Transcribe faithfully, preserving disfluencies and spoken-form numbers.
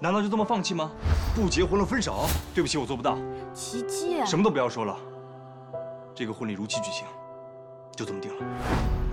难道就这么放弃吗？不结婚了，分手？对不起，我做不到。 琪琪， 什么都不要说了，这个婚礼如期举行，就这么定了。